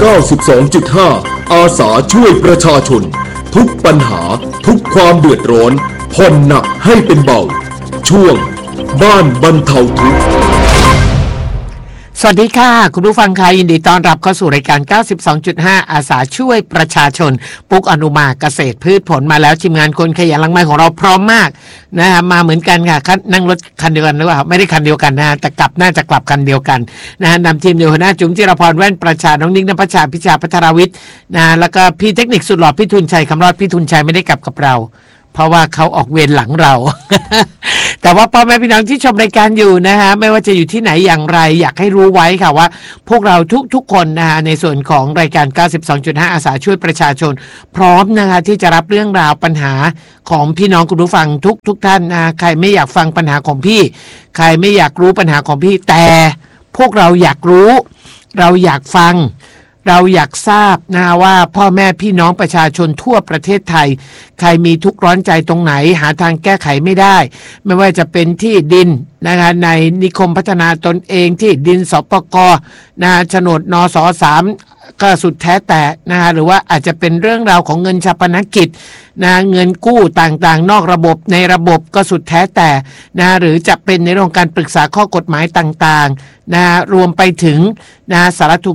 92.5 อาสาช่วยประชาชนทุกปัญหาทุกความเดือดร้อนผ่อนหนักให้เป็นเบาช่วงบ้านบรรเทาทุกข์สวัสดีค่ะคุณผู้ฟังค่ะยินดีต้อนรับเข้าสู่รายการ 92.5 อาสาช่วยประชาชนปุ๊กอนุมาเกษตรพืชผลมาแล้วทีมงานคนขยันหลังไมค์ของเราพร้อมมากนะครับมาเหมือนกันค่ะนั่งรถคันเดียวกันหรือเปล่าไม่ได้คันเดียวกันนะแต่กลับน่าจะกลับคันเดียวกันนะนำทีมโดยหัวหน้าจุ๋มจิรพรแว่นประชาน้องนิกนภัชชาพิชาพัทรวิทย์นะแล้วก็พี่เทคนิคสุดหล่อพี่ทุนชัยคำรอดพี่ทุนชัยไม่ได้กลับกับเราเพราะว่าเขาออกเวรหลังเรา แต่ว่าพ่อแม่พี่น้องที่ชมรายการอยู่นะฮะไม่ว่าจะอยู่ที่ไหนอย่างไรอยากให้รู้ไว้ค่ะว่าพวกเราทุกคนนะฮะในส่วนของรายการ 92.5 อาสาช่วยประชาชนพร้อมนะคะที่จะรับเรื่องราวปัญหาของพี่น้องคุณผู้ฟังทุกท่านนะใครไม่อยากฟังปัญหาของพี่ใครไม่อยากรู้ปัญหาของพี่แต่พวกเราอยากรู้เราอยากฟังเราอยากทราบนะว่าพ่อแม่พี่น้องประชาชนทั่วประเทศไทยใครมีทุกข์ร้อนใจตรงไหนหาทางแก้ไขไม่ได้ไม่ว่าจะเป็นที่ดินนะคะในนิคมพัฒนาตนเองที่ดินสปก.นะโฉนดนส.3ก็สุดแท้แต่นะฮะหรือว่าอาจจะเป็นเรื่องราวของเงินชาปนกิจนะเงินกู้ต่างๆนอกระบบในระบบก็สุดแท้แต่นะหรือจะเป็นในเรื่องการปรึกษาข้อกฎหมายต่างๆนะรวมไปถึงนะสารสุข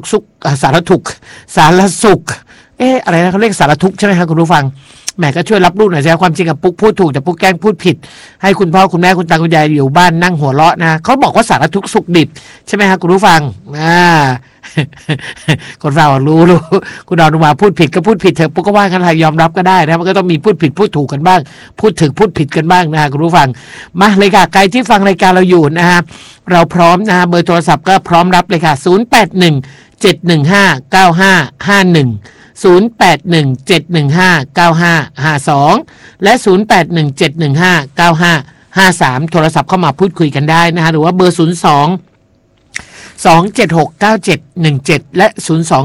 อะไรนะเขาเรียกสารทุกข์ใช่ไหมครับคุณผู้ฟังแหมก็ช่วยรับรู้หน่อยใช่ความจริงกับปุ๊กพูดถูกแต่ปุ๊กแกล้งพูดผิดให้คุณพ่อคุณแม่คุณตาคุณยายอยู่บ้านนั่งหัวเราะนะเขาบอกว่าสารทุกข์สุขดิบใช่ไหมครับคุณผู้ฟังคนเรารู้คุณอนุมาพูดผิดก็พูดผิดเถอะปุ๊กก็ว่ากันยอมรับก็ได้นะมันก็ต้องมีพูดผิดพูดถูกกันบ้างพูดถึงพูดผิดกันบ้างนะคุณผู้ฟังมาเลยค่ะใครที่ฟังรายการเราอยู่นะฮะเราพร้อมนะเบอร์โทรศัพท์ก็พร้อมรับเลยค่ะ0817159551 0817159552และ0817159553โทรศัพท์เข้ามาพูดคุยกันได้นะฮะหรือว่าเบอร์02-276-9717และ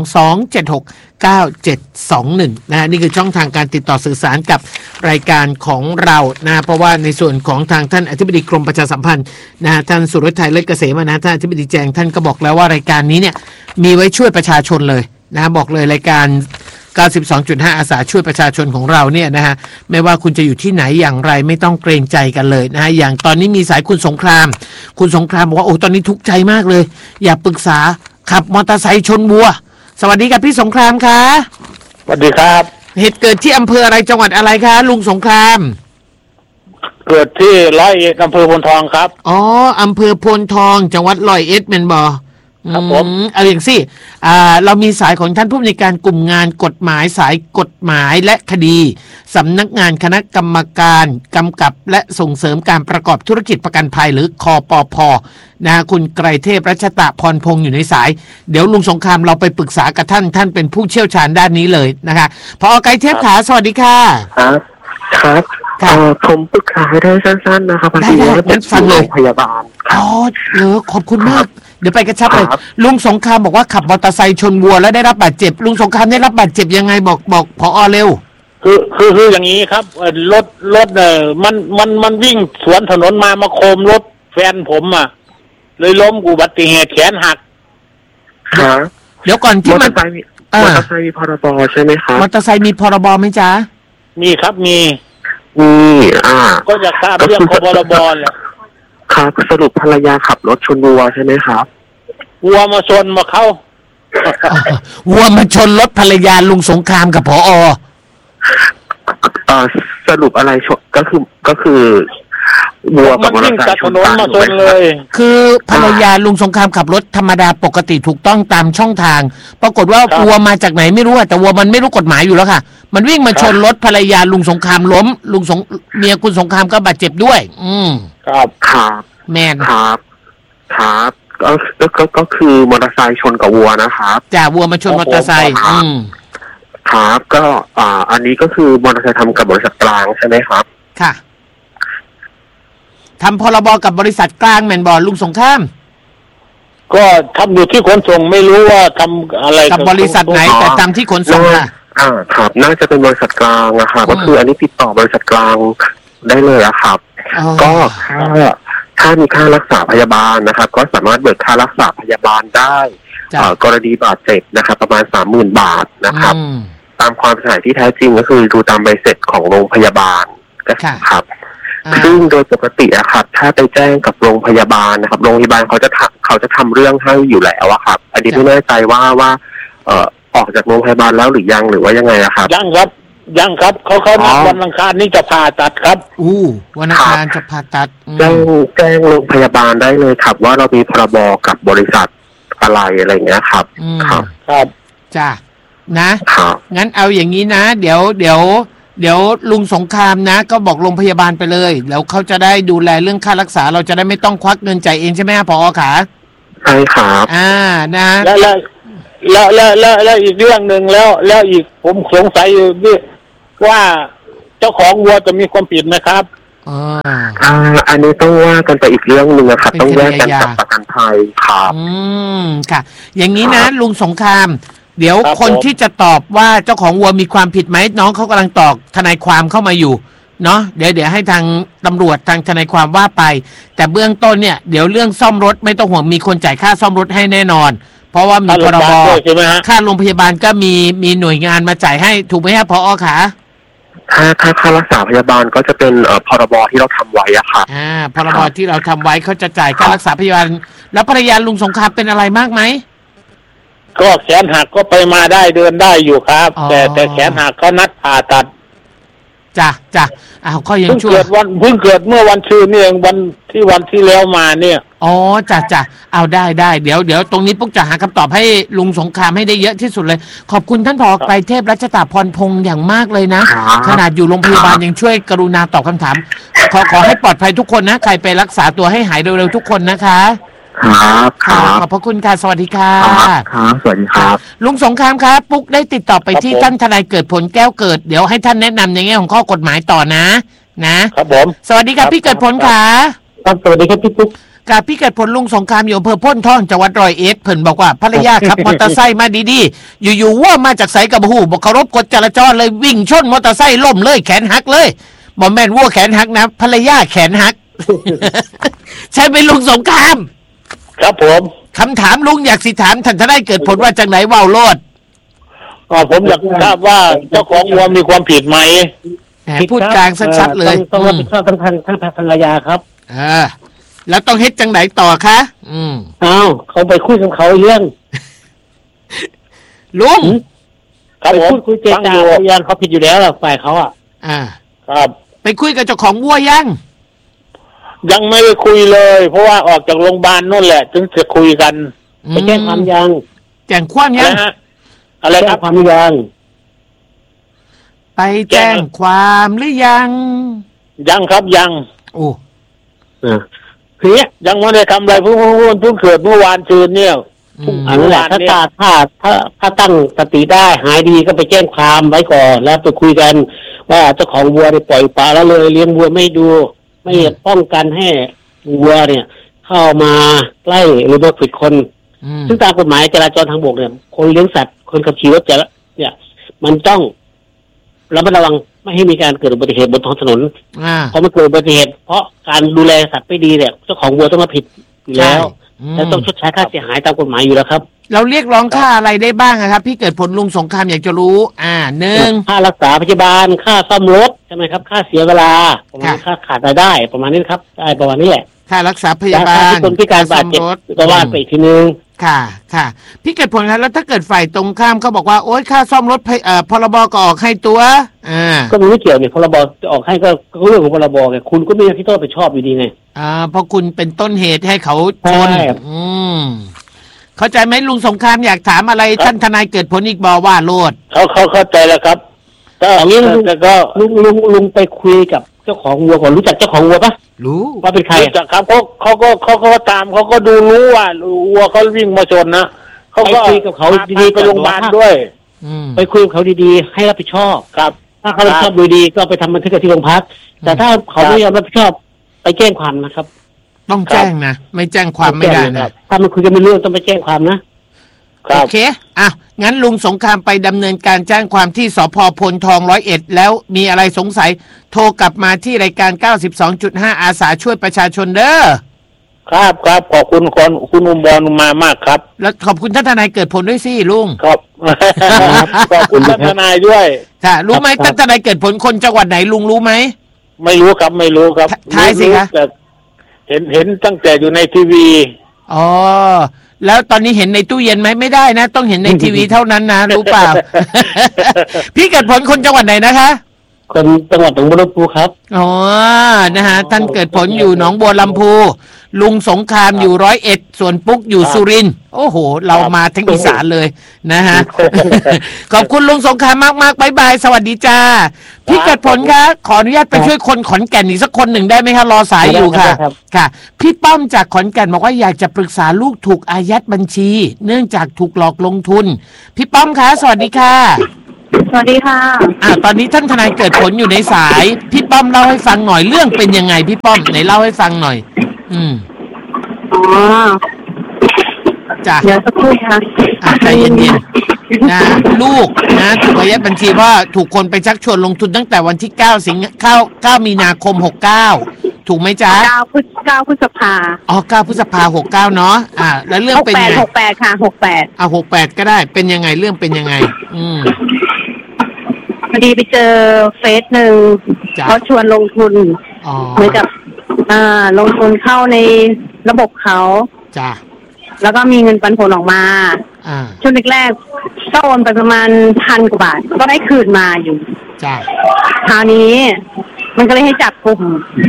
02-276-9721นะนี่คือช่องทางการติดต่อสื่อสารกับรายการของเรานะเพราะว่าในส่วนของทางท่านอธิบดีกรมประชาสัมพันธ์นะท่านสุรชัยเลิศเกษมนะท่านอธิบดีแจงท่านก็บอกแล้วว่ารายการนี้เนี่ยมีไว้ช่วยประชาชนเลยนะบอกเลยรายการ 92.5 อาสาช่วยประชาชนของเราเนี่ยนะฮะไม่ว่าคุณจะอยู่ที่ไหนอย่างไรไม่ต้องเกรงใจกันเลยนะฮะอย่างตอนนี้มีสายคุณสงครามบอกว่าโอ้ตอนนี้ทุกข์ใจมากเลยอยากปรึกษาขับมอเตอร์ไซค์ชนวัวสวัสดีครับพี่สงครามคะสวัสดีครับเหตุเกิดที่อำเภออะไรจังหวัดอะไรคะลุงสงครามเกิดที่101อำเภอพลทองครับอ๋ออำเภอพลทองจังหวัด101แม่นบ่ครับผมเอาอย่างสิเรามีสายของท่านผู้อำนวยการกลุ่มงานกฎหมายสายกฎหมายและคดีสำนักงานคณะกรรมการกำกับและส่งเสริมการประกอบธุรกิจประกันภัยหรือคปภ.นะคุณไกรเทพรัชตะพรพงษ์อยู่ในสายเดี๋ยวลุงสงครามเราไปปรึกษากับท่านเป็นผู้เชี่ยวชาญด้านนี้เลยนะคะพอไกรเทพขาสวัสดีค่ะครับผมปรึกษาได้สั้นๆนะครับพอดีว่าเป็นโรงพยาบาลอ๋อขอบคุณมากเดี๋ยวไปกระชับเลยลุงสงครามบอกว่าขับมอเตอร์ไซค์ชนวัวแล้วได้รับบาดเจ็บลุงสงครามได้รับบาดเจ็บยังไงบอกผอ.เร็วคืออย่างนี้ครับรถมันวิ่งสวนถนนมาโคมรถแฟนผมอ่ะเลยล้มอุบัติเหตุแขนหักเดี๋ยวก่อนที่มอเตอร์ไซค์มีพรบใช่ไหมครับมอเตอร์ไซค์มีพรบไหมจ๊ะมีครับมีก็จะทราบเรื่องพรบแหละครับสรุปภรรยาขับรถชนวัวใช่ไหมครับวัวมาชนมาเข้าวัวมาชนรถภรรยาลุงสงครามกับผอ. สรุปอะไรก็คือวัวกับมอเตอร์ไซค์ชนมาชนเลยคือภรรยาลุงสงครามขับรถธรรมดาปกติถูกต้องตามช่องทางปรากฏว่าวัวมาจากไหนไม่รู้แต่วัวมันไม่รู้กฎหมายอยู่แล้วค่ะมันวิ่งมาชนรถภรรยาลุงสงครามล้มเมียคุณสงครามก็บาดเจ็บด้วยครับแม่นครับก็คือมอเตอร์ไซค์ชนกับวัวนะครับจ้าวัวมาชนมอเตอร์ไซค์ครับก็อันนี้ก็คือมอเตอร์ไซค์ทำกับบริษัทกลางใช่ไหมครับค่ะทำพรบกับบริษัทกลางแมนบอลลุงสงครามก็ทำอยู่ที่ขนส่งไม่รู้ว่าทำอะไรกับบริษัทไหนแต่ทำที่ขนส่งค่ะครับน่าจะเป็นบริษัทกลางนะครับก็คืออันนี้ติดต่อบริษัทกลางได้เลยครับก็ถ้ามีค่ารักษาพยาบาลนะครับก็สามารถเบิกค่ารักษาพยาบาลได้กรณีบาดเจ็บนะครับประมาณ 30,000 บาทนะครับตามความเสียหายที่แท้จริงก็คือดูตามใบเสร็จของโรงพยาบาลนะครับซึ่งโดยปกติอะครับถ้าไปแจ้งกับโรงพยาบาลนะครับโรงพยาบาลเขาจะทำเรื่องให้อยู่แล้วอะครับอันนี้ไม่แน่ใจว่าออกจากโรงพยาบาลแล้วหรือยังหรือว่ายังไงอะครับยังครับเขานัดวันอังคารนี้จะผ่าตัดครับวันอังคารจะผ่าตัดแจ้งโรงพยาบาลได้เลยครับว่าเรามีพรบกับบริษัทอะไรอย่างเงี้ยครับครับจ้ะนะงั้นเอาอย่างนี้นะเดี๋ยวลุงสงครามนะก็บอกโรงพยาบาลไปเลยแล้วเขาจะได้ดูแลเรื่องค่ารักษาเราจะได้ไม่ต้องควักเงินจ่ายเองใช่ไหมครับผอ.ขาใช่ครับนะแล้วอีกเรื่องหนึ่งแล้วอีกผมสงสัยอยู่ว่าเจ้าของวัวจะมีความผิดไหมครับอันนี้ต้องว่ากันไปอีกเรื่องหนึ่งนะครับต้องแยกกันกับประกันภัยครับค่ะอย่างนี้นะลุงสงครามเดี๋ยวคนที่จะตอบว่าเจ้าของวัวมีความผิดไหมน้องเขากำลังตอบทนายความเข้ามาอยู่เนาะเดี๋ยวให้ทางตำรวจทางทนายความว่าไปแต่เบื้องต้นเนี่ยเดี๋ยวเรื่องซ่อมรถไม่ต้องห่วงมีคนจ่ายค่าซ่อมรถให้แน่นอนเพราะว่ามีพรบค่าโรงพยาบาลก็มีหน่วยงานมาจ่ายให้ถูกไหมครับผอ.ขาค่ารักษาพยาบาลก็จะเป็นพรบที่เราทำไว้อะค่ะพรบที่เราทำไว้เขาจะจ่ายค่ารักษาพยาบาลแล้วภรรยาลุงสงครามเป็นอะไรมากไหมก็แขนหักก็ไปมาได้เดินได้อยู่ครับแต่แขนหักเขานัดผ่าตัดจ้ะเขายังช่วยเพิ่งเกิดเมื่อวันชื่อนี่เองวันที่แล้วมาเนี่ยจ้ะเอาได้เดี๋ยวตรงนี้ปุ๊กจะหาคำตอบให้ลุงสงครามให้ได้เยอะที่สุดเลยขอบคุณท่านผอ.ไกรเทพรัชตาพรพงษ์อย่างมากเลยนะขนาดอยู่โรงพยาบาลยังช่วยกรุณาตอบคำถามขอให้ปลอดภัยทุกคนนะใครไปรักษาตัวให้หายเร็วๆทุกคนนะคะขอบพระคุณค่ะสวัสดีค่ะสวัสดีครับลุงสงครามครับปุ๊กได้ติดต่อไปที่ท่านทนายเกิดผลแก้วเกิดเดี๋ยวให้ท่านแนะนำในแง่ของข้อกฎหมายต่อนะครับผมสวัสดีครับพี่เกิดผลค่ะครับสวัสดีครับพี่ปุ๊กกับพี่เกิดผลลุงสงครามอยู่อำเภอพ้นท่องจังหวัดร้อยเอ็ดเพิ่นบอกว่าภรรยาขับมอเตอร์ไซค์มาดีๆอยู่ๆว่ามาจากไสกับหูบอกเคารพกฎจราจรเลยวิ่งชนมอเตอร์ไซค์ล้มเลยแขนหักเลยบ่แม่นวัวแขนหักนะภรรยาแขนหัก ใช่ไหมลุงสงครามครับผมคำถามลุงอยากสิถามท่านทนายเกิดผลว่าจากไหนว่าวโลดผมอยากทราบว่าเจ้าของวัวมีความผิดไหมพูดกลางชัดๆเลยต้องรับผิดชอบทั้งภรรยาครับแล้วต้องเฮ็ดจังไหนต่อคะเขาไปคุยกับเขาเรื่องลุงครับผมคุยเจรจาพยานเขาผิดอยู่แล้วฝ่ายเขาครับไปคุยกับเจ้าของวัวยังไม่ได้คุยเลยเพราะว่าออกจากโรงพยาบาลนั่นแหละถึงจะคุยกันไปแจ้งความยังแจ้งความยังอะไรครับความยังไปแจ้งความหรือยังครับยังคือยังไม่ได้ทำอะไรเพิ่งเกิดเมื่อวานซืนเนี่ยอันนี้แหละถ้าตั้งสติได้หายดีก็ไปแจ้งความไว้ก่อนแล้วไปคุยกันว่าเจ้าของวัวปล่อยปลาแล้วเลยเลี้ยงวัวไม่ดูไม่ป้องกันให้วัวเนี่ยเข้ามาใกล้หรือมาผิดคนซึ่งตามกฎหมายจราจรทางบกเนี่ยคนเลี้ยงสัตว์คนขับขี่รถเนี่ยมันต้องระมัดระวังไม่ให้มีการเกิดอุบัติเหตุบนท้องถนนเพราะมันเกิดอุบัติเหตุเพราะการดูแลสัตว์ไม่ดีเนี่ยเจ้าของวัวต้องมาผิดอยู่แล้วและต้องชดใช้ค่าเสียหายตามกฎหมายอยู่แล้วครับเราเรียกร้องค่าอะไรได้บ้างครับพี่เกิดผลลุงสงครามอยากจะรู้1 ค่ารักษาพยาบาลค่าซ่อมรถใช่ไหมครับค่าเสียเวลาประมาณค่าขาดรายได้ประมาณนี้ครับได้ประมาณนี้แหละค่ารักษาพยาบาลคนพิการบาดเจ็บก็ว่าไปทีนึงค่ะพี่เกิดผลครับแล้วถ้าเกิดฝ่ายตรงข้ามเขาบอกว่าโอ๊ยค่าซ่อมรถพรบก็ออกให้ตัวก็ไม่เกี่ยวเนี่ยพรบจะออกให้ก็เรื่องของพรบไงคุณก็มีหน้าที่ต้องไปชอบอยู่ดีไงเพราะคุณเป็นต้นเหตุให้เขาชนเข้าใจไหมลุงสงครามอยากถามอะไรท่านทนายเกิดผลอีกบอว่าโลดเขาเข้าใจแล้วครับก็อย่างนี้ลุงไปคุยกับเจ้าของวัวก่อนรู้จักเจ้าของวัวปะรู้ว่าเป็นใครรู้จักครับเขาก็ตามเขาก็ดูรู้ว่าวัวเขาวิ่งมาชนนะเขาก็คุยกับเขาดีๆไปโรงพยาบาลด้วยไปคุยกับเขาดีๆให้รับผิดชอบครับถ้าเขารับผิดชอบดีๆก็ไปทำบันทึกที่โรงพักแต่ถ้าเขาไม่ยอมรับผิดชอบไปแจ้งความนะครับต้องแจ้งนะไม่แจ้งความไม่ได้นะถ้ามันคุยกันไม่รู้ต้องไปแจ้งความนะโอเคงั้นลุงสงครามไปดำเนินการแจ้งความที่สภ.พลทอง101แล้วมีอะไรสงสัยโทรกลับมาที่รายการ 92.5 อาสาช่วยประชาชนเด้อครับขอบคุณคุณอุบลมามากครับแล้วขอบคุณท่านทนายเกิดผลด้วยสิลุงครับขอบคุณท่านทนายด้วยค่ะรู้ไหมท่านทนายเกิดผลคนจังหวัดไหนลุงรู้ไหมไม่รู้ครับทายสิคะเห็นตั้งแต่อยู่ในทีวีอ๋อแล้วตอนนี้เห็นในตู้เย็นไหมไม่ได้นะต้องเห็นในทีวีเท่านั้นนะรู้เปล่า พี่เกิดผลคนจังหวัดไหนนะคะคนจังหวัดหนองบัวลำพูครับอ๋อนะฮะท่านเกิดผลอยู่หนองบัวลำพูลุงสงครามอยู่101ส่วนปุ๊กอยู่สุรินทร์โอ้โหเรามาทั้งอีสานเลยนะฮะ ขอบคุณลุงสงครามมากๆบ๊ายบายสวัสดีจ้าพี่เกิดผลคะขออนุญาตไปช่วยคนขอนแก่นอีกสักคนหนึ่งได้ไหมคะรอสายอยู่ค่ะค่ะพี่ป้อมจากขอนแก่นบอกว่าอยากจะปรึกษาลูกถูกอายัดบัญชีเนื่องจากถูกหลอกลงทุนพี่ป้อมคะสวัสดีค่ะสวัสดีค่ะตอนนี้ท่านทนายเกิดผลอยู่ในสายพี่ป้อมเล่าให้ฟังหน่อยเรื่องเป็นยังไงพี่ป้อมไหนเล่าให้ฟังหน่อยอ๋อจ้ะเดี๋ยวสักครู่ค่ะใจเย็นๆนะลูกนะถูกอายัดบัญชีเพราะถูกคนไปชักชวนลงทุนตั้งแต่วันที่9มีนาคม69ถูกไหมจ๊ะ 9พฤษภาอ๋อ9พฤษภา69เนาะแล้วเรื่องเป็นยังไง 68ค่ะ68 68ก็ได้เป็นยังไงเรื่องเป็นยังไงพอดีไปเจอเฟซหนึ่งเขาชวนลงทุนเหมือนกับลงทุนเข้าในระบบเขาจ้ะแล้วก็มีเงินปันผลออกมาช่วงแรกๆก็โอนไปประมาณ1,000 กว่าบาทก็ได้คืนมาอยู่จ้ะคราวนี้มันก็เลยให้จับกลุ่ม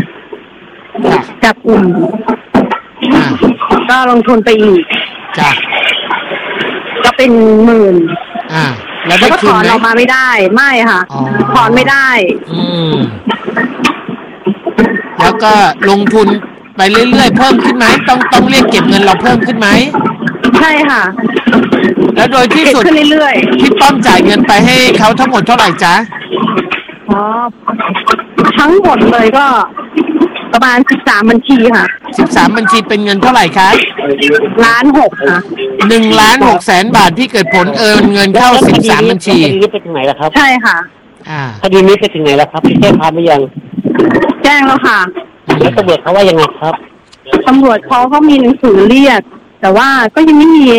ก็ลงทุนไปอีกจ้ะก็เป็น10,000 แล้วก็ถอนออกมาไม่ได้ไม่ค่ะถอนไม่ได้แล้วก็ลงทุนไปเรื่อยๆเพิ่มขึ้นไหมต้องเรียกเก็บเงินเราเพิ่มขึ้นไหมใช่ค่ะแล้วโดยที่สุดขึ้นเรื่อยๆพี่ป้อมจ่ายเงินไปให้เขาทั้งหมดเท่าไหร่จ๊ะทั้งหมดเลยก็ประมาณ13 บัญชีค่ะ 13 บัญชีเป็นเงินเท่าไหร่คะ 1,600,000ค่ะ 1,600,000 บาทที่เกิดผลเงินเข้า13 บัญชีคดีนี้ไปถึงไหนแล้วครับใช่ค่ะคดีนี้ไปถึงไหนแล้วครับพี่แจ้งความหรือยังแจ้งแล้วค่ะแล้วตำรวจเขาว่ายังไงครับตำรวจเขามีหนังสือเรียกแต่ว่าก็ยังไม่มี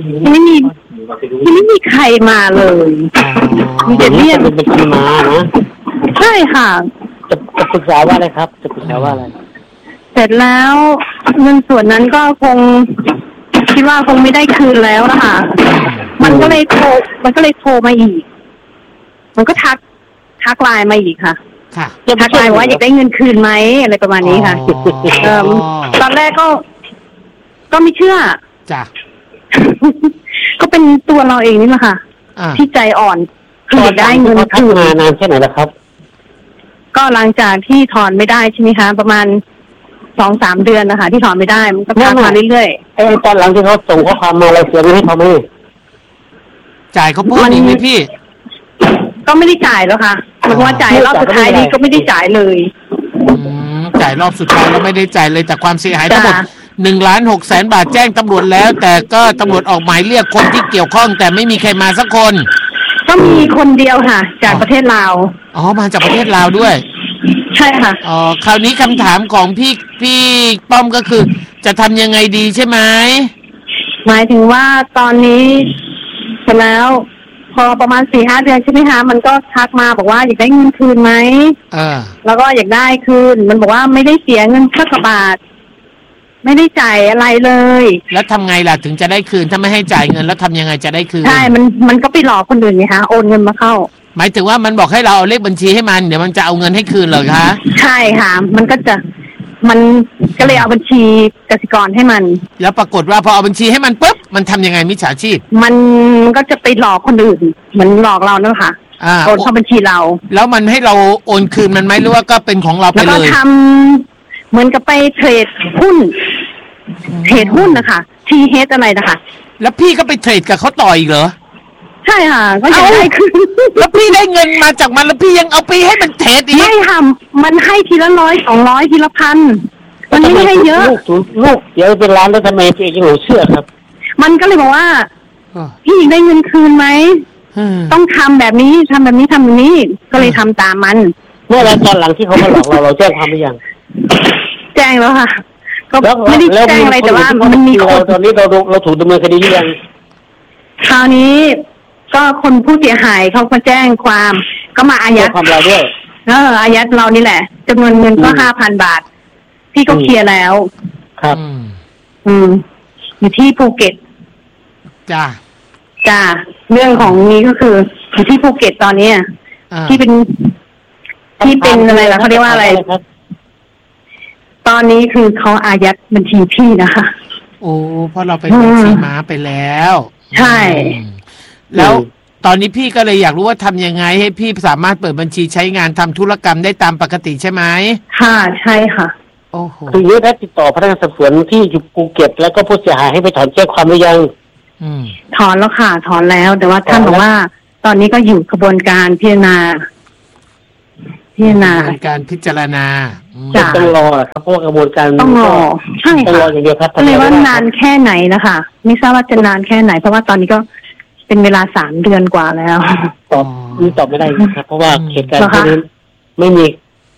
ใครมาเลยมีแต่เรียกเป็นบัญชีมานะใช่ค่ะจะปรึกษาว่าอะไรครับจะปรึกษาว่าอะไรเสร็จแล้วเงินส่วนนั้นก็คงคิดว่าคงไม่ได้คืนแล้วนะคะมันก็เลยโทรมาอีกมันก็ทักไลน์มาอีกค่ะทักไลน์ว่าอยากได้เงินคืนไหมอะไรประมาณนี้ค่ะตอนแรกก็ไม่เชื่อจ้ะก็เป็นตัวเราเองนี่แหละค่ะที่ใจอ่อนคืออยากได้เงินคืนนานแค่ไหนแล้วครับก็หลังจากที่ถอนไม่ได้ใช่ไหมคะประมาณ 2-3 เดือนนะคะที่ถอนไม่ได้มันก็ทักมาเรื่อยๆตอนหลังที่เขาส่งข้อความมาอะไรเสียเงินให้เขาไหมจ่ายเขาพูดอีกไหมพี่ก็ไม่ได้จ่ายแล้วค่ะมันว่าจ่ายรอบสุดท้ายนี้ก็ไม่ได้จ่ายเลยจ่ายรอบสุดท้ายแล้วไม่ได้จ่ายเลยแต่ความเสียหายทั้งหมด1,600,000 บาทแจ้งตำรวจแล้วแต่ก็ตำรวจออกหมายเรียกคนที่เกี่ยวข้องแต่ไม่มีใครมาสักคนก็มีคนเดียวค่ะจากประเทศลาวมาจากประเทศลาวด้วยใช่ค่ะคราวนี้คำถามของพี่ป้อมก็คือจะทำยังไงดีใช่ไหมหมายถึงว่าตอนนี้เสร็จแล้วพอประมาณ 4-5 เดือนใช่ไหมคะมันก็ทักมาบอกว่าอยากได้เงินคืนไหมแล้วก็อยากได้คืนมันบอกว่าไม่ได้เสียเงินสักบาทไม่ได้จ่ายอะไรเลยแล้วทำไงล่ะถึงจะได้คืนถ้าไม่ให้จ่ายเงินแล้วทำยังไงจะได้คืนใช่มันก็ไปหลอกคนอื่นไงคะโอนเงินมาเข้าหมายถึงว่ามันบอกให้เราเอาเลขบัญชีให้มันเดี๋ยวมันจะเอาเงินให้คืนเหรอคะใช่ค่ะมันก็เลยเอาบัญชีกสิกรให้มันแล้วปรากฏว่าพอเอาบัญชีให้มันปุ๊บมันทำยังไงมิจฉาชีพมันก็จะไปหลอกคนอื่นเหมือนหลอกเรานั่นค่ะโอนเข้าบัญชีเราแล้วมันให้เราโอนคืนมันไหมหรือว่าก็เป็นของเราไปเลยแล้วก็ทำเหมือนกับไปเทรดหุ้นนะคะทีเฮดอะไรนะคะแล้วพี่ก็ไปเทรดกับเขาต่ออีกเหรอใช่ค่ะก็จะได้คืนแล้วพี่ได้เงินมาจากมันแล้วพี่ยังเอาไปให้มันเทรดอีกไม่ค่ะมันให้ทีละ100-200ทีละ1,000มันไม่ให้เยอะลูกเดี๋ยวเป็นล้านแล้วทำไมพี่ยังเชื่อครับมันก็เลยบอกว่าพี่ได้เงินคืนไหมต้องทำแบบนี้ทำแบบนี้ก็เลยทำตามมันเมื่อไรตอนหลังที่เขามาหลอกเราแจ้งความหรือยังแจ้งแล้วค่ะก็ไม่ได้แจ้งอะไรแต่ว่ามันมีคนตอนนี้เราถูกดำเนินคดีหรือยังคราวนี้ก็คนผู้เสียหายเขาก็แจ้งความก็มาอายัดความเราด้วยอายัดเรานี่แหละจำนวนเงินก็5,000 บาทพี่ก็เคลียร์แล้วครับอยู่ที่ภูเก็ตจ้าเรื่องของนี้ก็คืออยู่ที่ภูเก็ตตอนนี้ที่เป็นอะไรล่ะเขาเรียกว่าอะไรตอนนี้คือเขาอายัดบัญชีพี่นะคะโอ้เพราะเราไปบัญชีม้าไปแล้วใช่แล้วตอนนี้พี่ก็เลยอยากรู้ว่าทำยังไงให้พี่สามารถเปิดบัญชีใช้งานทำธุรกรรมได้ตามปกติใช่ไหมค่ะใช่ค่ะโอ้โหคือเรื่องได้ติดต่อพนักงานสอบสวนที่อยู่ภูเก็ตแล้วก็ผู้เสียหายให้ไปถอนแจ้งความหรือยังถอนแล้วค่ะถอนแล้วแต่ว่าท่านบอกว่าตอนนี้ก็อยู่กระบวนการพิจารณาการพิจารณาต้องรอครับเพราะกระบวนการต้องรอใช่ค่ะต้องรออย่างเดียวครับเลยว่านานแค่ไหนนะคะไม่ทราบว่าจะนานแค่ไหนเพราะว่าตอนนี้ก็เป็นเวลา3 เดือนกว่าแล้วตอบไม่ได้ครับเพราะว่าเหตุการณ์นี้ไม่มี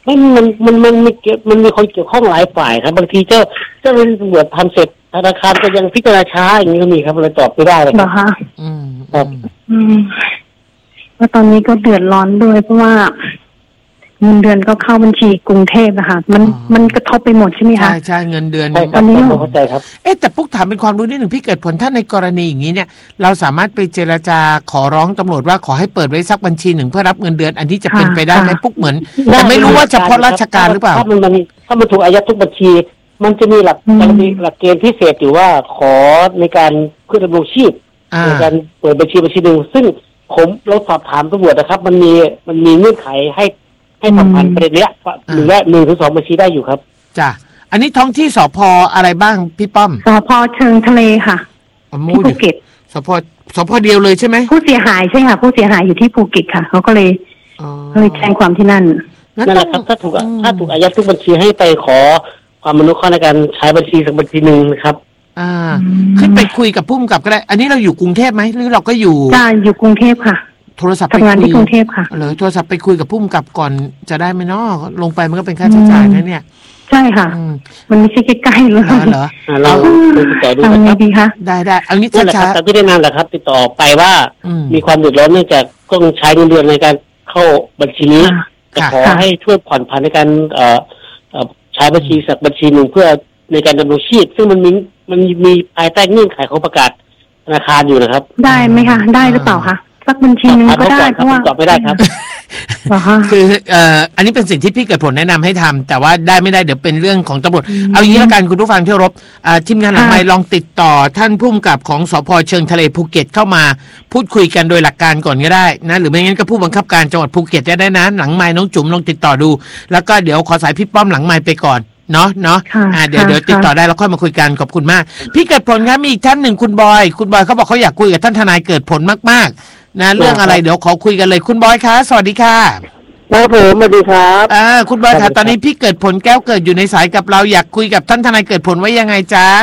มันมีคนเกี่ยวข้องหลายฝ่ายครับบางทีเจ้าเป็นตำรวจทำเสร็จธนาคารก็ยังพิจารณาช้าอย่างนี้ก็มีครับเลยตอบไม่ได้เลยเหรอคะครับว่าตอนนี้ก็เดือดร้อนด้วยเพราะว่าเงินเดือนก็เข้าบัญชีกรุงเทพนะคะมันกระทบไปหมดใช่ไหมคะใช่เงินเดือนตอนนี้เข้าใจครับแต่ปุ๊กถามเป็นความรู้นิดหนึ่งพี่เกิดผลถ้าในกรณีอย่างนี้เนี่ยเราสามารถไปเจรจาขอร้องตำรวจว่าขอให้เปิดไว้สักบัญชีหนึ่งเพื่อรับเงินเดือนอันที่จะเป็นไปได้ไหมปุ๊กเหมือนแต่ไม่รู้ว่าเฉพาะราชการหรือเปล่าถ้ามันถูกอายัดทุกบัญชีมันจะมีหลักเกณฑ์พิเศษอยู่ว่าขอในการเพื่อดำรงชีพในการเปิดบัญชีหนึ่งซึ่งเราสอบถามตำรวจนะครับมันมีเงื่อนไขให้ทำผ่านประเด็นเนี้ย1 ถึง 2บัญชีได้อยู่ครับจ้ะอันนี้ท้องที่สพ.อะไรบ้างพี่ป้อมสพ.เชิงทะเลค่ะที่ภูเก็ตสพ.เดียวเลยใช่ไหมผู้เสียหายใช่ค่ะผู้เสียหายอยู่ที่ภูเก็ตค่ะเขาก็เลยแจ้งความที่นั่นนั่นแหละครับถ้าถูกอายัดทุกบัญชีให้ไปขอความอนุเคราะห์ในการใช้บัญชีสักบัญชีหนึ่งนะครับขึ้นไปคุยกับผู้กำกับก็ได้อันนี้เราอยู่กรุงเทพไหมหรือเราก็อยู่กรุงเทพค่ะโทรศัพท์ทำงานที่กรุงเทพค่ะโทรศัพท์ไปคุยกับผู้กำกับก่อนจะได้ไหมเนาะลงไปมันก็เป็นค่าใช้จ่ายนะเนี่ยใช่ค่ะมันไม่ใช่ใกล้ๆเลยเหรอเราติดต่อดูนะครับได้อันนี้ช้าๆแต่ที่ได้นานแหละครับติดต่อไปว่ามีความเดือดร้อนเนื่องจากต้องใช้เงินเดือนในการเข้าบัญชีนี้จะขอให้ช่วยผ่อนผันในการใช้บัญชีสักบัญชีหนึ่งเพื่อในการดำรงชีพซึ่งมันมีภายใต้เงื่อนไขของประกาศธนาคารอยู่นะครับได้ไหมคะได้หรือเปล่าคะสักบัญชีนึงก็ได้เพราะว่าตอบไม่ได้ครับคืออันนี้เป็นสิ่งที่พี่เกิดผลแนะนำให้ทำแต่ว่าได้ไม่ได้เดี๋ยวเป็นเรื่องของตำรวจเอาอย่างนี้ละกันคุณผู้ฟังที่เคารพทีมงานหลังไมค์ลองติดต่อท่านผู้กำกับของสพ.เชิงทะเลภูเก็ตเข้ามาพูดคุยกันโดยหลักการก่อนก็ได้นะหรือไม่งั้นก็ผู้บังคับการจังหวัดภูเก็ตได้นะหลังไมค์น้องจุ๋มลองติดต่อดูแล้วก็เดี๋ยวขอสายพี่ป้อมหลังไมค์ไปก่อนเนาะเดี๋ยวติดต่อได้แล้วค่อยมาคุยกันขอบคุณมากพี่เกิดผลครับมีอีกท่านหนึ่งคุณบอยเขาบอกเขาอยากคุยกับท่านทนายเกิดผลมากๆนะเรื่องอะไรเดี๋ยวขอคุยกันเลยคุณบอยคะสวัสดีค่ะครับผมสวัสดีครับคุณบอยค่ะตอนนี้พี่เกิดผลแก้วเกิดอยู่ในสายกับเราอยากคุยกับท่านทนายเกิดผลว่ายังไงจ๊ะ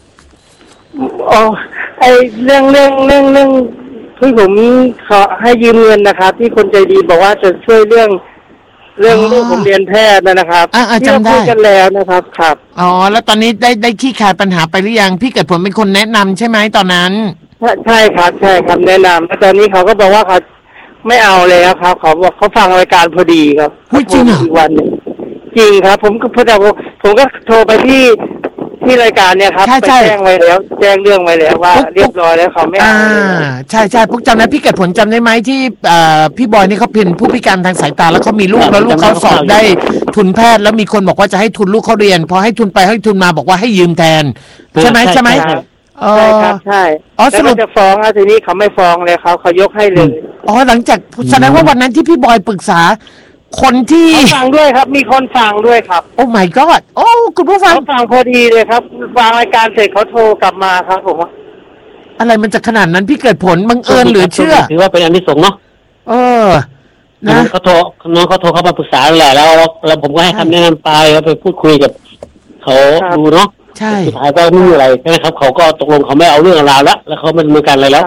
ไอเรื่องที่ผมขอให้ยืมเงินนะครับที่คนใจดีบอกว่าจะช่วยเรื่องลูกผมเรียนแพทย์นะครับจำได้กันแล้วนะครับครับแล้วตอนนี้ได้ขี้คายปัญหาไปหรือยังพี่เกิดผลเป็นคนแนะนำใช่ไหมตอนนั้นใช่ครับแนะนำแล้วตอนนี้เขาก็บอกว่าเขาไม่เอาเลยครับเขาบอกเขาฟังรายการพอดีครับจริงเหรอวันจริงครับผมก็โทรไปที่รายการเนี่ยครับไปแจ้งไว้แล้วแจ้งเรื่องไว้แล้วว่าเรียบร้อยแล้วเขาไม่เอาใช่พวกจำได้พี่เกิดผลจำได้ไหมที่พี่บอยนี่เขาเป็นผู้พิการทางสายตาแล้วเขามีลูกแล้วลูกเขาสอบได้ทุนแพทย์แล้วมีคนบอกว่าจะให้ทุนลูกเขาเรียนพอให้ทุนไปให้ทุนมาบอกว่าให้ยืมแทนใช่ไหมใช่ครับใช่สรุปจะฟ้องทีนี้เขาไม่ฟ้องเลยเขายกให้เลยหลังจากแสดงว่าวันนั้นที่พี่บอยปรึกษาคนที่ฟังด้วยครับมีคนฟังด้วยครับโอ้ my god โอ้คุณผู้ฟังเขาฟังพอดีเลยครับฟังรายการเสร็จเขาโทรกลับมาครับผมอะไรมันจะขนาดนั้นพี่เกิดผลบังเอิญหรือเชื่อถือว่าเป็นอันที่สงเนาะนะเขาโทรเข้ามาปรึกษาแหละแล้วผมก็ให้คำแนะนำไปแล้วไปพูดคุยกับเขาดูเนาะใช่สุดท้ายก็ไม่มีอะไรนะครับเขาก็ตกลงเขาไม่เอาเรื่องราวแล้วเขาไม่ดำเนินการอะไรแล้ว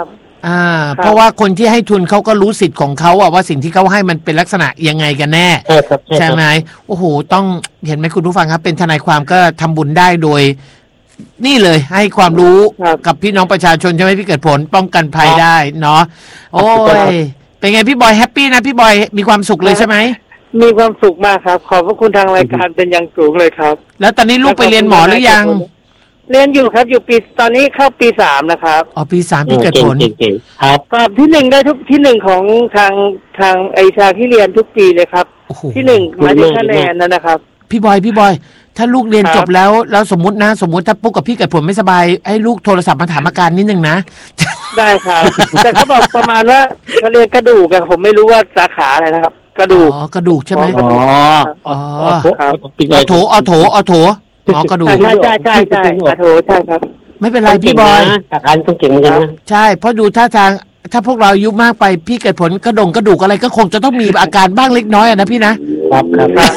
เพราะว่าคนที่ให้ทุนเขาก็รู้สิทธิ์ของเขาว่าสิ่งที่เขาให้มันเป็นลักษณะยังไงกันแน่ใช่ไหมโอ้โหต้องเห็นไหมคุณผู้ฟังครับเป็นทนายความก็ทำบุญได้โดยนี่เลยให้ความรู้กับพี่น้องประชาชนใช่ไหมพี่เกิดผลป้องกันภัยได้เนาะโอ้ยเป็นไงพี่บอยแฮปปี้นะพี่บอยมีความสุขเลยใช่ไหมมีความสุขมากครับขอบพระคุณทางรายการเป็นอย่างสูงเลยครับแล้วตอนนี้ลูกไปเรียนหมอหรือยังเรียนอยู่ครับอยู่ปีตอนนี้เข้าปี 3นะครับปี 3พี่เกิดผลครับที่1ได้ทุกที่1ของทางไอชาที่เรียนทุกปีเลยครับที่1มาที่คะแนนนะครับพี่บอยถ้าลูกเรียนจบแล้วสมมติถ้าปุ๊กกับพี่เกิดผลไม่สบายให้ลูกโทรศัพท์มาถามอาการนิดนึงนะได้ครับแต่เขาบอกประมาณว่าเขาเรียนกระดูกกันผมไม่รู้ว่าสาขาอะไรนะครับกระดูกกระดูกใช่ไหมโถกระดูกใช่ใช่ใช่ครับไม่เป็นไรพี่บอยอาการต้องเก่งเหมือนกันนะใช่เพราะดูท่าทางถ้าพวกเราอายุมากไปพี่เกิดผลกระดูกอะไรก็คงจะต้องมีอาการบ้างเล็กน้อยนะพี่นะครับ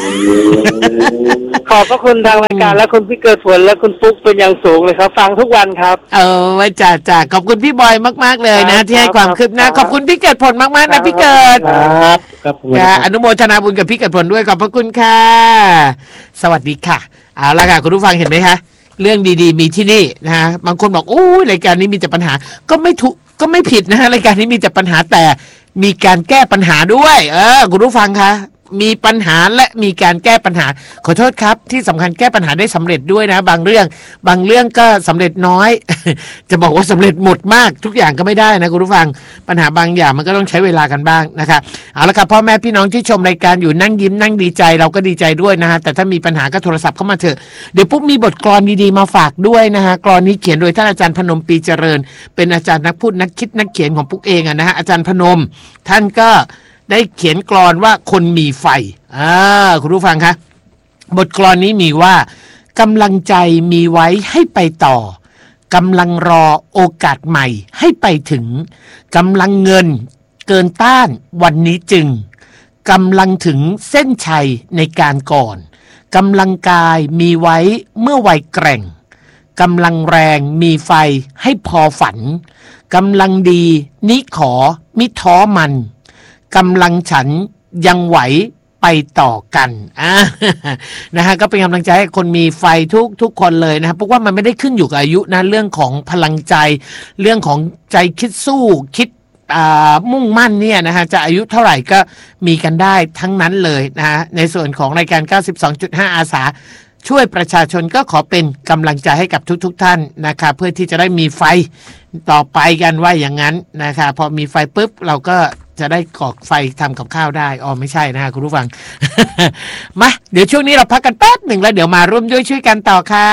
ขอบพระคุณทางรายการและคุณพี่เกิดผลและคุณปุ๊กเป็นอย่างสูงเลยครับฟังทุกวันครับไว้จ่าขอบคุณพี่บอยมากๆเลยนะที่ให้ความคืบหน้าขอบคุณพี่เกิดผลมากๆนะพี่เกิดครับอนุโมทนาบุญกับพี่เกิดผลด้วยขอบพระคุณค่ะสวัสดีค่ะเอาละค่ะคุณผู้ฟังเห็นไหมคะเรื่องดีๆมีที่นี่นะฮะบางคนบอกโอ้ยรายการนี้มีแต่ปัญหาก็ไม่ผิดนะฮะรายการนี้มีแต่ปัญหาแต่มีการแก้ปัญหาด้วยคุณผู้ฟังคะมีปัญหาและมีการแก้ปัญหาขอโทษครับที่สำคัญแก้ปัญหาได้สำเร็จด้วยนะบางเรื่องก็สำเร็จน้อย จะบอกว่าสำเร็จหมดมากทุกอย่างก็ไม่ได้นะคุณผู้ฟังปัญหาบางอย่างมันก็ต้องใช้เวลากันบ้างนะคะเอาละครับพ่อแม่พี่น้องที่ชมรายการอยู่นั่งยิ้มนั่งดีใจเราก็ดีใจด้วยนะฮะแต่ถ้ามีปัญหาก็โทรศัพท์เข้ามาเถอะเดี๋ยวปุ๊บมีบทกลอนดีๆมาฝากด้วยนะฮะกลอนนี้เขียนโดยท่านอาจารย์พนมปีเจริญเป็นอาจารย์นักพูดนักคิดนักเขียนของปุ๊กเองนะฮะอาจารย์พนมท่านก็ได้เขียนกลอนว่าคนมีไฟคุณผู้ฟังคะบทกลอนนี้มีว่ากำลังใจมีไว้ให้ไปต่อกำลังรอโอกาสใหม่ให้ไปถึงกำลังเงินเกินต้านวันนี้จึงกำลังถึงเส้นชัยในการก่อนกำลังกายมีไว้เมื่อวัยแกร่งกำลังแรงมีไฟให้พอฝันกำลังดีนิขอมิท้อมันกำลังฉันยังไหวไปต่อกันนะฮะก็เป็นกำลังใจให้คนมีไฟทุกคนเลยนะครับเพราะว่ามันไม่ได้ขึ้นอยู่กับอายุนะเรื่องของพลังใจเรื่องของใจคิดสู้คิดมุ่งมั่นเนี่ยนะฮะจะอายุเท่าไหร่ก็มีกันได้ทั้งนั้นเลยนะฮะในส่วนของรายการ 92.5 อาสาช่วยประชาชนก็ขอเป็นกำลังใจให้กับทุกท่านนะคะเพื่อที่จะได้มีไฟต่อไปกันว่าอย่างนั้นนะคะพอมีไฟปุ๊บเราก็จะได้ก่อไฟทำกับข้าวได้ไม่ใช่นะคุณผู้ฟัง มาเดี๋ยวช่วงนี้เราพักกันแป๊บหนึ่งแล้วเดี๋ยวมาร่วมด้วยช่วยกันต่อค่ะ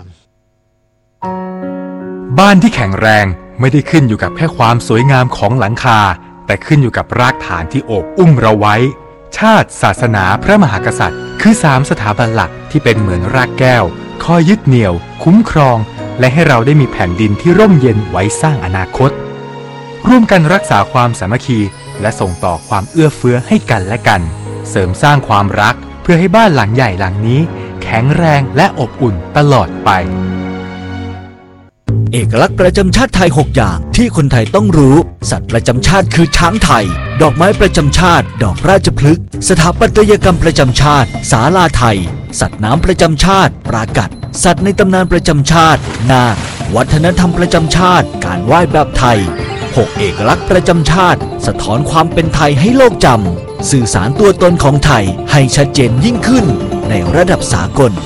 บ้านที่แข็งแรงไม่ได้ขึ้นอยู่กับแค่ความสวยงามของหลังคาแต่ขึ้นอยู่กับรากฐานที่โอบอุ้มเราไว้ชาติศาสนาพระมหากษัตริย์คือ3สถาบันหลักที่เป็นเหมือนรากแก้วคอยยึดเหนี่ยวคุ้มครองและให้เราได้มีแผ่นดินที่ร่มเย็นไว้สร้างอนาคตร่วมกันรักษาความสามัคคีและส่งต่อความเอื้อเฟื้อให้กันและกันเสริมสร้างความรักเพื่อให้บ้านหลังใหญ่หลังนี้แข็งแรงและอบอุ่นตลอดไปเอกลักษณ์ประจำชาติไทย6อย่างที่คนไทยต้องรู้สัตว์ประจำชาติคือช้างไทยดอกไม้ประจำชาติดอกราชพฤกษ์สถาปัตยกรรมประจำชาติศาลาไทยสัตว์น้ำประจำชาติปรากัดสัตว์ในตำนานประจำชาตินาควัฒนธรรมประจำชาติการไหว้แบบไทย6เอกลักษณ์ประจำชาติสะท้อนความเป็นไทยให้โลกจำสื่อสารตัวตนของไทยให้ชัดเจนยิ่งขึ้นในระดับสากล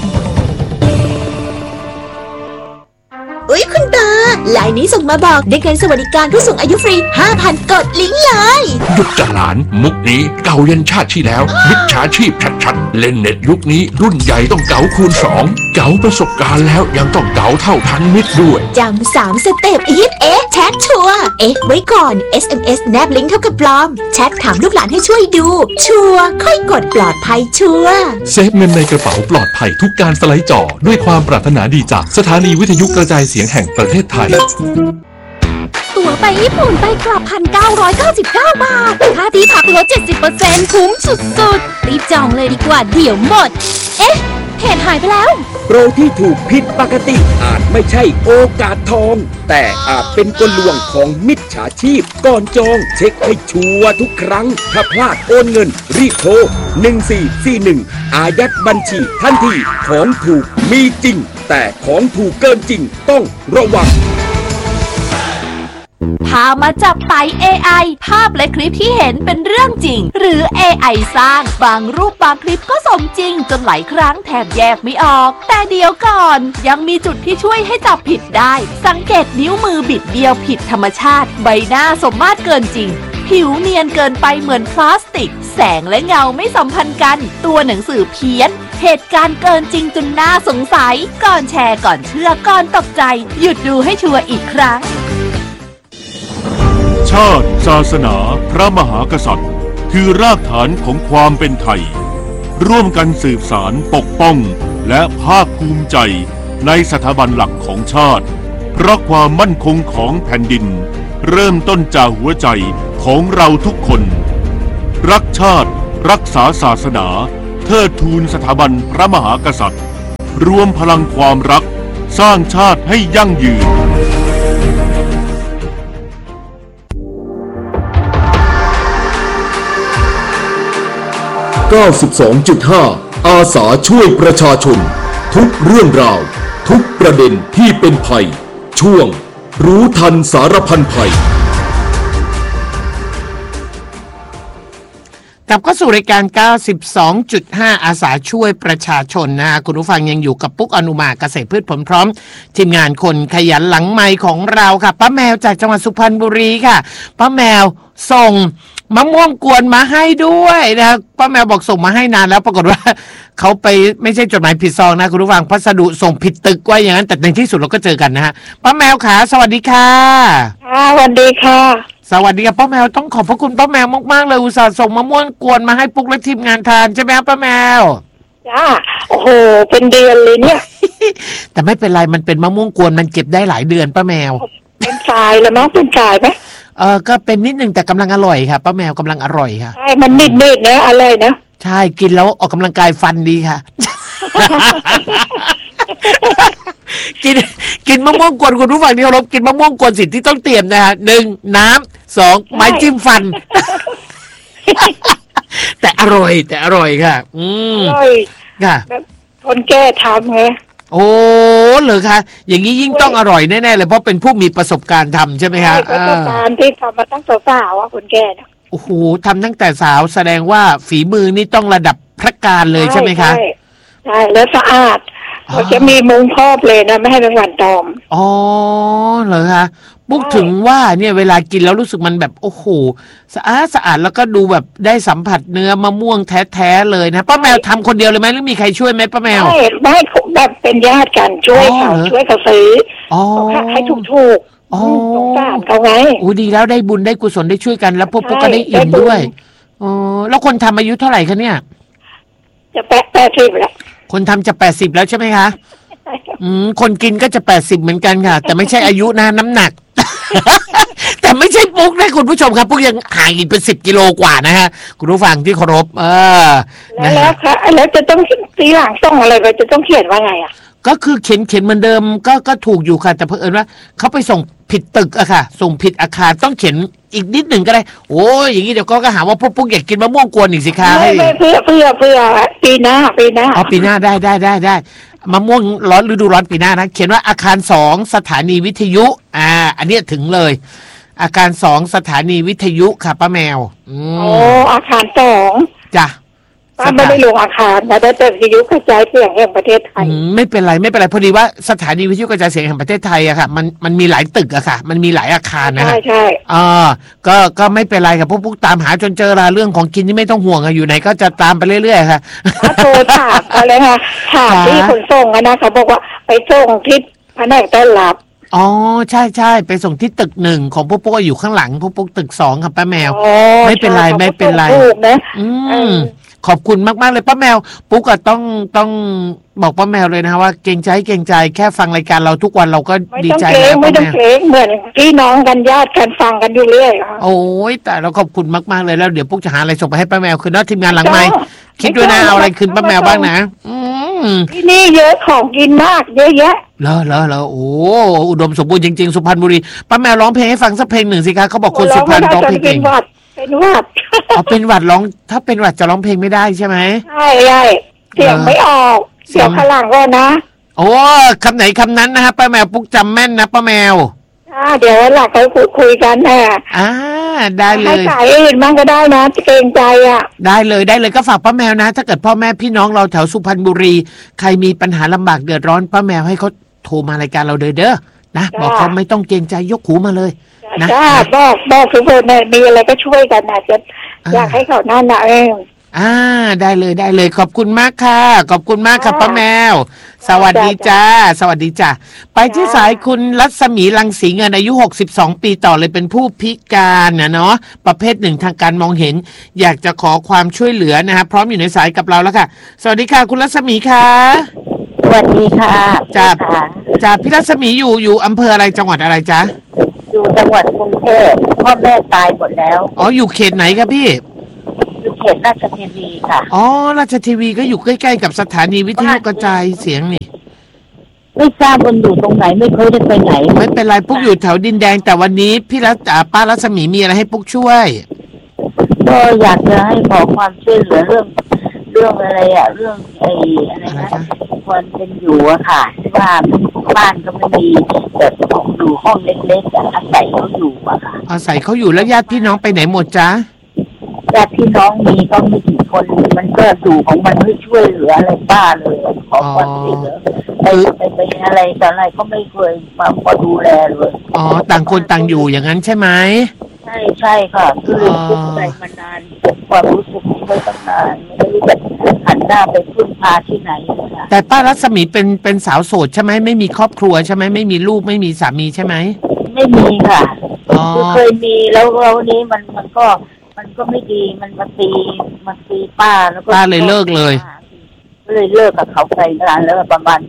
อุ๊ยคุณตาไลน์นี้ส่งมาบอกได้เงินสวัสดิการผู้สูงอายุฟรี 5,000 กดลิงก์เลยหยุดจ้ะหลานมุกนี้เก่ายันชาติที่แล้วมิจฉาชีพชัดๆเล่นเน็ตยุคนี้รุ่นใหญ่ต้องเก๋าคูณ2เก๋าประสบการณ์แล้วยังต้องเก๋าเท่าทันมิตรด้วยจำ3 สเต็ปอีทแชทชัวร์ไว้ก่อน SMS แนบลิงก์เท่ากับปลอมแชทถามลูกหลานให้ช่วยดูชัวร์ค่อยกดปลอดภัยชัวร์เซฟเงินในกระเป๋าปลอดภัยทุกการสไลด์จอด้วยความปรารถนาดีจากสถานีวิทยุกระจายเสียงแห่งประเทศไทยตั๋วไปญี่ปุ่นไปกลับ 1,999 บาทค่าที่พักลด 70% คุ้มสุดๆรีบจองเลยดีกว่าเดี๋ยวหมดเหตุหายไปแล้วโปรที่ถูกผิดปกติอาจไม่ใช่โอกาสทองแต่อาจเป็นกลลวงของมิจฉาชีพก่อนจองเช็คให้ชัวร์ทุกครั้งถ้าพลาดโอนเงินรีบโทร1441อายัดบัญชีทันทีของถูกมีจริงแต่ของถูกเกินจริงต้องระวังพามาจับไต่ AI ภาพและคลิปที่เห็นเป็นเรื่องจริงหรือ AI สร้างบางรูปบางคลิปก็สมจริงจนหลายครั้งแทบแยกไม่ออกแต่เดี๋ยวก่อนยังมีจุดที่ช่วยให้จับผิดได้สังเกตนิ้วมือบิดเบี้ยวผิดธรรมชาติใบหน้าสมมาตรเกินจริงผิวเนียนเกินไปเหมือนพลาสติกแสงและเงาไม่สัมพันธ์กันตัวหนังสือเพี้ยนเหตุการณ์เกินจริงจนน่าสงสัยก่อนแชร์ก่อนเชื่อก่อนตกใจหยุดดูให้ชัวร์อีกครั้งชาติศาสนาพระมหากษัตริย์คือรากฐานของความเป็นไทยร่วมกันสืบสานปกป้องและภาคภูมิใจในสถาบันหลักของชาติเพราะความมั่นคงของแผ่นดินเริ่มต้นจากหัวใจของเราทุกคนรักชาติรักษาศาสนาเทิดทูนสถาบันพระมหากษัตริย์รวมพลังความรักสร้างชาติให้ยั่งยืน 92.5 อาสาช่วยประชาชนทุกเรื่องราวทุกประเด็นที่เป็นภัยช่วงรู้ทันสารพันภัยกลับเข้าสู่รายการ 92.5 อาสาช่วยประชาชนนะฮะคุณผู้ฟังยังอยู่กับปุ๊กอนุมาเกษตรพืชผลพร้อมทีมงานคนขยันหลังไมค์ของเราค่ะป้าแมวจากจังหวัดสุพรรณบุรีค่ะป้าแมวส่งมะม่วงกวนมาให้ด้วยนะป้าแมวบอกส่งมาให้นานแล้วปรากฏว่าเขาไปไม่ใช่จดหมายผิดซองนะคุณผู้ฟังพัสดุส่งผิดตึกไว้อย่างนั้นแต่ในที่สุดเราก็เจอกันนะฮะป้าแมวขาสวัสดีค่ะสวัสดีค่ะสวัสดีครับป้าแมวต้องขอบพระคุณป้าแมวมากๆเลยอุตส่าห์ส่งมะม่วงกวนมาให้ปุ๊กและทีมงานทานใช่ไหมครับป้าแมวจ้าโอ้โหเป็นเดือนเลยเนี่ยแต่ไม่เป็นไรมันเป็นมะม่วงกวนมันเก็บได้หลายเดือนป้าแมวเป็นทรายแล้วมั้งเป็นทรายไหมก็เป็นนิดนึงแต่กำลังอร่อยค่ะป้าแมวกำลังอร่อยค่ะใช่มันนิดๆนะอะไรนะใช่กินแล้วออกกำลังกายฟันดีค่ะ กินมะม่วงกวนคุณผู้ฟังที่เคารพกินมะม่วงกวนสิ่งที่ต้องเตรียมนะฮะ1น้ำ2ไม้จิ้มฟัน แต่อร่อยค่ะอร่อยค่ะคนแก่ทำไงโอ้เหรอคะอย่างนี้ยิ่งต้องอร่อยแน่ๆเลยเพราะเป็นผู้มีประสบการณ์ทำใช่ไหมคะประสบการณ์ที่ทำมาตั้งแต่สาวอ่ะคนแก่นะโอ้โหทำตั้งแต่สาวแสดงว่าฝีมือนี่ต้องระดับพระการเลยใช่ไหมคะใช่แล้วสะอาดเขาจะมีมุ้งครอบเลยนะไม่ให้เป็นหวันตอมอ๋อเหรอคะปุ๊กถึงว่าเนี่ยเวลากินแล้วรู้สึกมันแบบโอ้โหสะอาดแล้วก็ดูแบบได้สัมผัสเนื้อมะม่วงแท้ๆเลยนะป้าแมวทำคนเดียวเลยไหมหรือมีใครช่วยไหมป้าแมวไม่แบบเป็นญาติกันช่วยเขาซื้อให้ถูกสงสารเขาไงอู้ดีแล้วได้บุญได้กุศลได้ช่วยกันแล้วพวกก็ได้อิ่มด้วยอ๋อแล้วคนทำอายุเท่าไหร่คะเนี่ยจะ80แล้วคนทำจะ80แล้วใช่ไหมคะคนกินก็จะ80เหมือนกันค่ะแต่ไม่ใช่อายุนะน้ำหนัก แต่ไม่ใช่ปุ๊กนะคุณผู้ชมครับปุ๊กยังห่างอีกเป็น10 กิโลกว่านะฮะคุณผู้ฟังที่เคารพแล้วค่ะแล้วจะต้องตีหลังส่งอะไรไปจะต้องเขียนว่าไงอ่ะก็คือเขียนเหมือนเดิมก็ถูกอยู่ค่ะแต่เผอิญว่าเขาไปส่งผิดตึกอะค่ะส่งผิดอาคารต้องเขียนอีกนิดหนึ่งก็ได้โอ้ยอย่างนี้เดี๋ยวก็หาว่าปุ๊กอยากกินมะม่วงกวนอีกสิคะให้เพื่อปีหน้าอ๋อปีหน้าได้มะม่วงร้อนฤดูร้อนปีหน้านะเขียนว่าอาคาร2สถานีวิทยุอันนี้ถึงเลยอาคาร2สถานีวิทยุค่ะป้าแมวโอ้อาคาร2 จ้ะป้าไม่ได้ลงอาคารนะแต่วิทยุกระจายเสียงแห่งประเทศไทยไม่เป็นไรพอดีว่าสถานีวิทยุกระจายเสียงแห่งประเทศไทยอะค่ะมันมีหลายตึกอะค่ะมันมีหลายอาคารนะฮะใช่ก็ไม่เป็นไรค่ะพวกตามหาจนเจอละเรื่องของกินที่ไม่ต้องห่วงอยู่ไหนก็จะตามไปเรื่อยๆค่ะโทรถามอะไรค่ะถามที่ขนส่งนะเขาบอกว่าไปส่งที่แผนกต้อนรับอ๋อใช่ไปส่งที่ตึก1ของพวกอยู่ข้างหลังพวกตึก2ค่ะป้าแมวไม่เป็นไรขอบคุณมากๆเลยป้าแมวปุ๊กก็ต้องบอกป้าแมวเลยนะว่าเกรงใจแค่ฟังรายการเราทุกวันเราก็ดีใจแล้วไม่ต้องเกรงเหมือนพี่น้องกันญาติกันฟังกันอยู่เรื่อยโอ้ยแต่เราขอบคุณมากๆเลยแล้วเดี๋ยวปุ๊กจะหาอะไรส่งไปให้ป้าแมวคืนนอกทีมงานหลังไมค์คิดด้วยนะเอาอะไรคืนป้าแมวบ้างนะที่นี่เยอะของกินมากเยอะแยะแล้วโอ้อุดมสมบูรณ์จริงๆสุพรรณบุรีป้าแมวร้องเพลงให้ฟังสักเพลงหนึ่งสิคะเขาบอกคนสุพรรณร้องเพลงเก่งเป็นหวัดอ๋อเป็นหวัดร้องถ้าเป็นหวัดจะร้องเพลงไม่ได้ใช่ไหมใช่เสียงไม่ออกเสียงพลังก็นะโอ้คำไหนคำนั้นนะฮะป้าแมวปุ๊กจำแม่นนะป้าแมวเดี๋ยวหลักเขาคุยกันนะได้เลยให้สายอื่นบ้างก็ได้นะเกรงใจได้เลยก็ฝากป้าแมวนะถ้าเกิดพ่อแม่พี่น้องเราแถวสุพรรณบุรีใครมีปัญหาลำบากเดือดร้อนป้าแมวให้เขาโทรมารายการเราเด้อนะบอกเขาไม่ต้องเกรงใจยกหูมาเลยนะบอกทุกคนมีอะไรก็ช่วยกันนะจะอยากให้เขานั่นนะได้เลยขอบคุณมากค่ะขอบคุณมากค่ะป้าแมวสวัสดีจ้าไปที่สายคุณรัศมีรังสีเงินอายุ62ปีต่อเลยเป็นผู้พิการนะเนาะประเภทหนึ่งทางการมองเห็นอยากจะขอความช่วยเหลือนะฮะพร้อมอยู่ในสายกับเราแล้วค่ะสวัสดีค่ะคุณรัศมีค่ะสวัสดีค่ะจ้าพี่รัศมีอยู่อำเภออะไรจังหวัดอะไรจ๊ะอยู่จังหวัดกรุงเทพพ่อแม่ตายหมดแล้วอยู่เขตไหนครับพี่อยู่เขตราชเทวีค่ะราชเทวีก็อยู่ใกล้ๆกับสถานีวิทยุกระจายเสียงนี่ไม่ทราบมันอยู่ตรงไหนไม่เคยได้ไปไหนไม่เป็นไรปุ๊กอยู่แถวดินแดงแต่วันนี้พี่ป้ารัศมีมีอะไรให้ปุ๊กช่วยก็อยากจะให้ขอความช่วยเหลือเรื่องอะไรเรื่องอะไรนะคนเป็นอยู่ค่ะที่ว่าบ้านก็ไม่มีแบบอยู่ห้องเล็กๆอาศัยเขาอยู่ค่ะอาศัยเขาอยู่แล้วญาติพี่น้องไปไหนหมดจ๊ะญาติพี่น้องมีก็ไม่กี่คนมันก็อยู่ของมันไม่ช่วยเหลืออะไรป้าเลยขอความช่วยเหลือไปอะไรแต่อะไรก็ไม่เคยมาดูแลเลยต่างคนต่างอยู่อย่างนั้นใช่ไหมใช่ค่ะคือทุกข์ใจมานานความรู้สึกนี้ไว้ตั้งนานไม่รู้แบบหันหน้าไปพึ่งพาที่ไหนแต่ป้ารัศมีเป็นสาวโสดใช่ไหมไม่มีครอบครัวใช่ไหมไม่มีลูกไม่มีสามีใช่ไหมไม่มีค่ะคือเคยมีแล้วนี้มันก็ไม่ดีมันมาตีป้าแล้วก็ป้าเลยเลิกเลยกับเขาไปนานแล้วประมาณ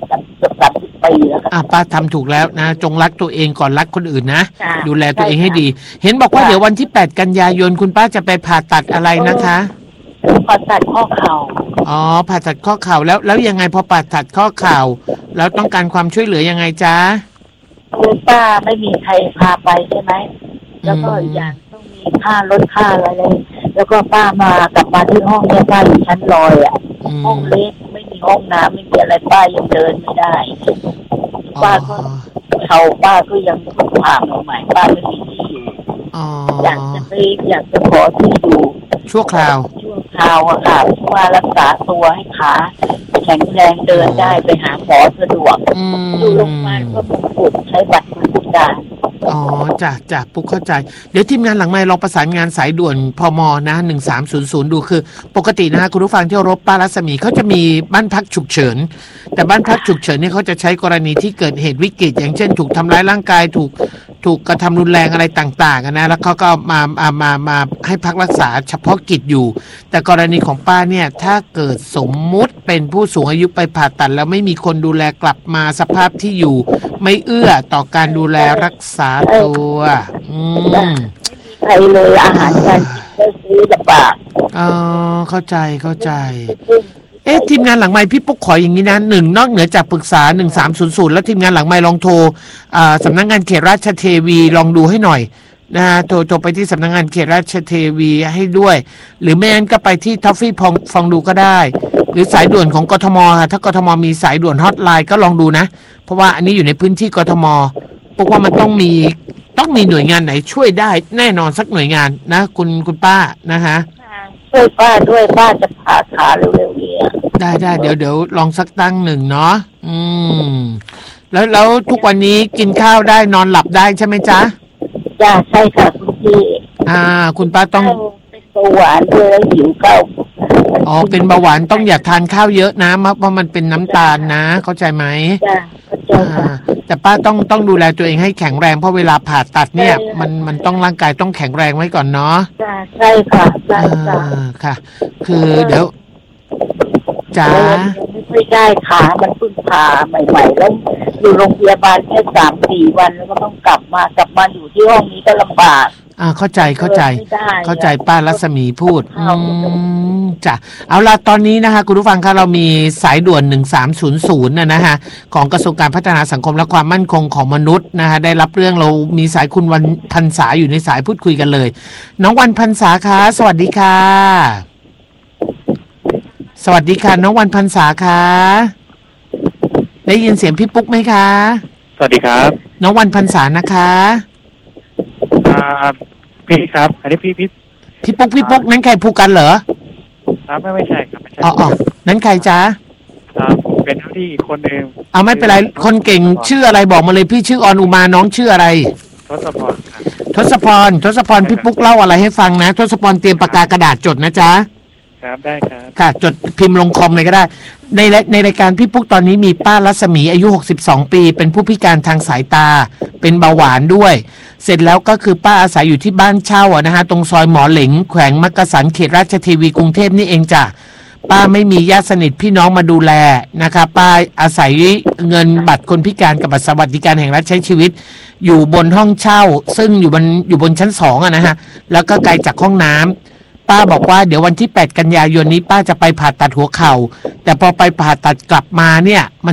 30 ปีแล้วค่ะป้าทำถูกแล้วนะจงรักตัวเองก่อนรักคนอื่นนะดูแลตัวเองให้ดีเห็นบอกว่าเดี๋ยววันที่8 กันยายนคุณป้าจะไปผ่าตัดอะไรนะคะผ่าตัดข้อเข่าผ่าตัดข้อเข่าแล้วยังไงพอผ่าตัดข้อเข่าแล้วต้องการความช่วยเหลือยังไงจ๊ะคุณป้าไม่มีใครพาไปใช่ไหมแล้วก็อย่างต้องมีค่ารถค่าอะไรแล้วก็ป้ากลับมาที่ห้องเนี่ยป้าอยู่ชั้นลอยห้องเล็กไม่มีห้องน้ำไม่มีอะไรป้ายังเดินไม่ได้ป้าก็ป้าก็ยังผ่าใหม่ป้าไม่มีที่อยู่อยากจะขอที่อยู่ชั่วคราวอะค่ะว่ารักษาตัวให้ขาแข็งแรงเดินได้ไปหาหมอสะดวกอยู่โรงพยาบาลก็มงกุฎใช้บัตรมงกุฎได้จ้ะปุ๊กเข้าใจเดี๋ยวทีมงานหลังไมค์ลองประสานงานสายด่วนพมนะ1300ดูคือปกตินะคุณผู้ฟังที่รบป้ารัศมีเขาจะมีบ้านพักฉุกเฉินแต่บ้านพักฉุกเฉินเนี่ยเขาจะใช้กรณีที่เกิดเหตุวิกฤตอย่างเช่นถูกทำร้ายร่างกายถูกกระทำรุนแรงอะไรต่างๆนะแล้วเขาก็มาให้พักรักษาเฉพาะกิจอยู่แต่กรณีของป้าเนี่ยถ้าเกิดสมมุติเป็นผู้สูงอายุไปผ่าตัดแล้วไม่มีคนดูแลกลับมาสภาพที่อยู่ไม่เอื้อต่อการดูแลรักษาตัวใครเลยอาหารการกินซื้อลำบากเข้าใจทีมงานหลังไมค์พี่ปุ๊กขออย่างนี้นะนอกเหนือจากปรึกษา1300แล้วทีมงานหลังไมค์ลองโทรสำนักงานเขตราชเทวีลองดูให้หน่อยนะฮะโทรไปที่สำนักงานเขตราชเทวีให้ด้วยหรือไม่งั้นก็ไปที่ท็อฟฟี่ฟองดูก็ได้หรือสายด่วนของกทมค่ะถ้ากทมมีสายด่วนฮอตไลน์ก็ลองดูนะเพราะว่าอันนี้อยู่ในพื้นที่กทมพวกว่ามันต้องมีหน่วยงานไหนช่วยได้แน่นอนสักหน่วยงานนะคุณป้านะฮะช่วยป้าด้วยป้าจะผ่าขาเร็วๆนี้ได้เดี๋ยวลองสักตั้งหนึ่งเนาะแล้วทุกวันนี้กินข้าวได้นอนหลับได้ใช่ไหมจ๊ะใช่ค่ะคุณพี่คุณป้าต้องเป็นเบาหวานด้วยหิวข้าวเป็นเบาหวานต้องอย่าทานข้าวเยอะนะเพราะมันเป็นน้ำตาลนะเข้าใจไหมแต่ป้าต้องดูแลตัวเองให้แข็งแรงเพราะเวลาผ่าตัดเนี่ยมันต้องร่างกายต้องแข็งแรงไว้ก่อนเนาะใช่ค่ะใช่ค่ะคือเดี๋ยวจ๋าไม่ได้ขามันเพิ่งผ่าใหม่ๆแล้วอยู่โรงพยาบาลแค่3-4 วันแล้วก็ต้องกลับมาอยู่ที่ห้องนี้ก็ลำบากเข้าใจเข้าใจป้ารัศมีพูดจ้ะเอาล่ะตอนนี้นะคะคุณผู้ฟังคะเรามีสายด่วน1300นะฮะของกระทรวงการพัฒนาสังคมและความมั่นคงของมนุษย์นะคะได้รับเรื่องเรามีสายคุณวันพรรษาอยู่ในสายพูดคุยกันเลยน้องวันพรรษาคะสวัสดีค่ะสวัสดีค่ะน้องวันพรรษาคะได้ยินเสียงพี่ปุ๊กไหมคะสวัสดีครับน้องวันพรรษานะคะพี่ครับอันนี้พี่ปุ๊กนั้นใครพูดกันเหรอครับไม่ใช่ครับไม่ใช่อ๋อนั้นใครจ๊ะครับเป็นที่คนหนึ่งเอาไม่เป็นไรคนเก่งชื่ออะไรบอกมาเลยพี่ชื่อออนอุมาน้องชื่ออะไรทศพรทศพรพี่ปุ๊กเล่าอะไรให้ฟังนะทศพรเตรียมปากกากระดาษจดนะจ๊ะครับได้ครับค่ะจดพิมพ์ลงคอมเลยก็ได้ในรายการพี่ปุ๊กตอนนี้มีป้ารัศมีอายุ62ปีเป็นผู้พิการทางสายตาเป็นเบาหวานด้วยเสร็จแล้วก็คือป้าอาศัยอยู่ที่บ้านเช่านะฮะตรงซอยหมอเหลงแขวงมักกะสันเขตราชเทวีกรุงเทพนี่เองจ้ะป้าไม่มีญาติสนิทพี่น้องมาดูแลนะคะป้าอาศัยเงินบัตรคนพิการกับบัตรสวัสดิการแห่งรัฐใช้ชีวิตอยู่บนห้องเช่าซึ่งอยู่บนชั้น2นะฮะแล้วก็ไกลจากห้องน้ำป้าบอกว่าเดี๋ยววันที่8กันยายนนี้ป้าจะไปผ่าตัดหัวเข่าแต่พอไปผ่าตัดกลับมาเนี่ยมัน